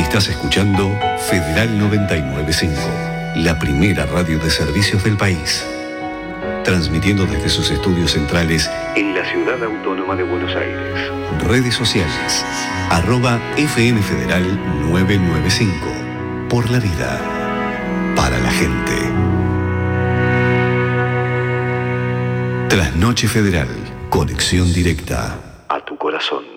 Estás escuchando Federal 995, la primera radio de servicios del país. Transmitiendo desde sus estudios centrales en la Ciudad Autónoma de Buenos Aires. Redes sociales, @FM Federal 995. Por la vida, para la gente. Trasnoche Federal, conexión directa a tu corazón.